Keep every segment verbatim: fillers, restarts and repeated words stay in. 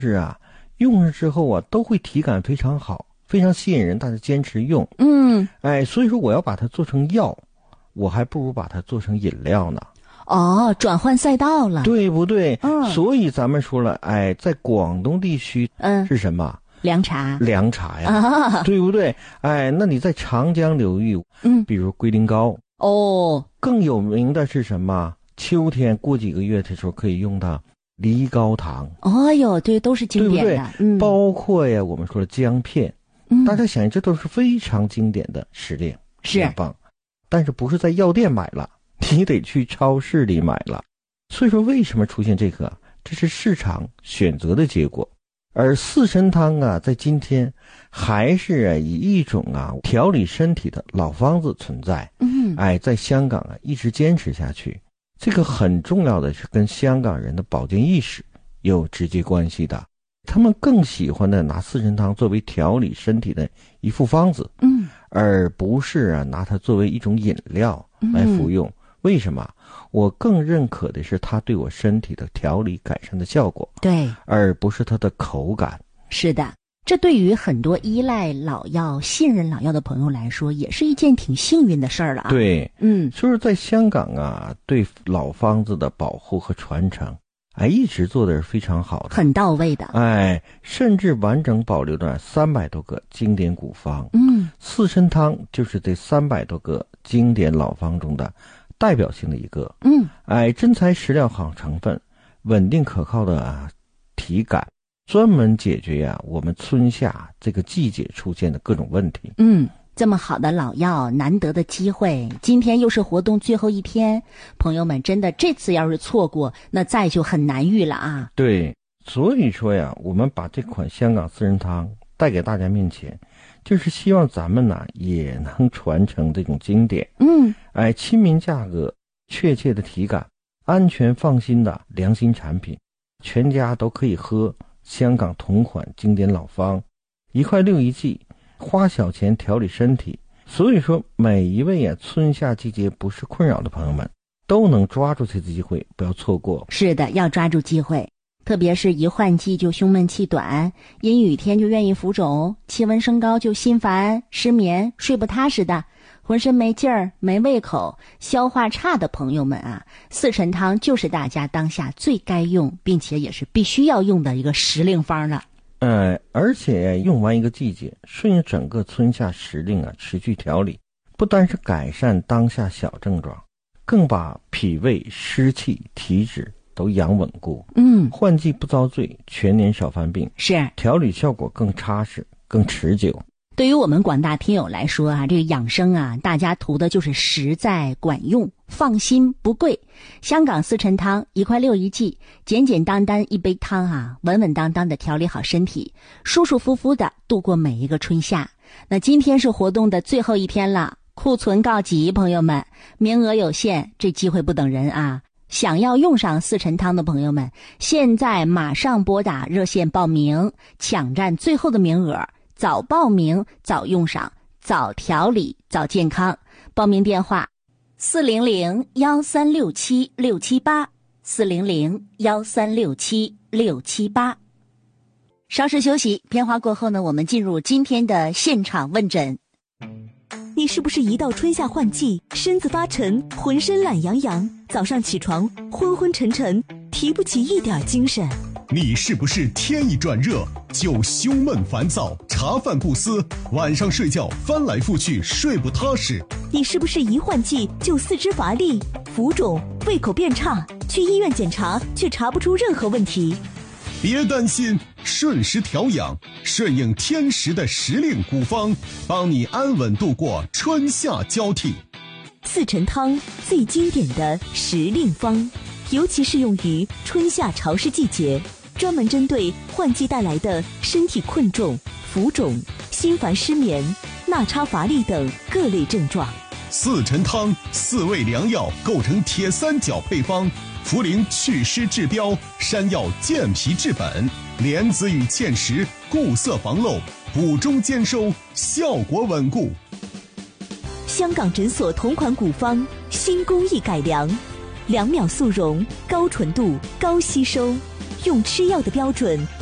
是啊，用上之后啊，都会体感非常好，非常吸引人，大家坚持用。 嗯， 哎，所以说我要把它做成药，我还不如把它做成饮料呢。 哦，转换赛道了， 对不对？ 嗯， 所以咱们说了，哎，在广东地区， 嗯， 是什么？ 凉茶， 凉茶呀， 啊， 对不对？哎，那你在长江流域， 嗯， 比如龟苓膏， 哦， 更有名的是什么？秋天过几个月的时候可以用到梨膏糖。 哦哟，对，都是经典的， 对不对？ 嗯， 包括呀，我们说的姜片， 嗯， 大家想，这都是非常经典的时令， 是很棒。但是不是在药店买了，你得去超市里买了。所以说，为什么出现这个？这是市场选择的结果。而四神汤啊，在今天还是啊以一种啊调理身体的老方子存在。 嗯， 哎，在香港啊一直坚持下去，这个很重要的是跟香港人的保健意识有直接关系的。他们更喜欢的拿四神汤作为调理身体的一副方子， 嗯， 而不是啊拿它作为一种饮料来服用。嗯，为什么？我更认可的是它对我身体的调理改善的效果， 对，而不是它的口感。 是的，这对于很多依赖老药、信任老药的朋友来说，也是一件挺幸运的事儿了啊。 对， 嗯， 就是在香港啊，对老方子的保护和传承，哎，一直做的是非常好的， 很到位的。 哎，甚至完整保留了三百多个经典古方。 嗯， 四神汤就是这三百多个经典老方中的代表性的一个。 嗯， 哎，真材实料好成分，稳定可靠的啊体感，专门解决呀、啊、我们春夏这个季节出现的各种问题。 嗯，这么好的老药，难得的机会，今天又是活动最后一天，朋友们真的这次要是错过，那再就很难遇了啊。 对，所以说呀，我们把这款香港四神汤带给大家面前，就是希望咱们呢也能传承这种经典。 嗯， 哎，亲民价格，确切的体感，安全放心的良心产品，全家都可以喝香港同款经典老方，一块六一剂，花小钱调理身体。所以说每一位啊春夏季节不是困扰的朋友们，都能抓住这次机会，不要错过。 是的，要抓住机会，特别是一换季就胸闷气短，阴雨天就愿意浮肿，气温升高就心烦失眠睡不踏实的，浑身没劲儿没胃口消化差的朋友们啊，四神汤就是大家当下最该用并且也是必须要用的一个时令方了。 呃，而且用完一个季节，顺应整个春夏时令啊，持续调理，不单是改善当下小症状，更把脾胃、湿气、体质都养稳固。 嗯， 换季不遭罪，全年少犯病， 是调理效果更扎实、更持久。 对于我们广大听友来说啊，这个养生啊，大家图的就是实在管用，放心不贵。香港四神汤一块六一剂，简简单单一杯汤啊，稳稳当当的调理好身体，舒舒服服的度过每一个春夏。那今天是活动的最后一天了，库存告急，朋友们，名额有限，这机会不等人啊！想要用上四神汤的朋友们，现在马上拨打热线报名，抢占最后的名额。早报名早用上，早调理早健康。报名电话四零零幺三六七六七八，四零零幺三六七六七八。稍事休息，片花过后呢，我们进入今天的现场问诊。 你是不是一到春夏换季，身子发沉，浑身懒洋洋，早上起床昏昏沉沉，提不起一点精神？ 你是不是天一转热就胸闷烦躁，茶饭不思，晚上睡觉翻来覆去睡不踏实？ 你是不是一换季就四肢乏力、浮肿、胃口变差，去医院检查却查不出任何问题？ 别担心，顺时调养，顺应天时的时令古方，帮你安稳度过春夏交替。 四神汤最经典的时令方，尤其适用于春夏潮湿季节，专门针对换季带来的身体困重、浮肿、心烦失眠、纳差乏力等各类症状。 四神汤四味良药构成铁三角配方，茯苓祛湿治标，山药健脾治本，莲子与芡实固色防漏，补中兼收，效果稳固。 香港诊所同款古方，新工艺改良，两秒速溶，高纯度，高吸收，用吃药的标准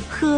喝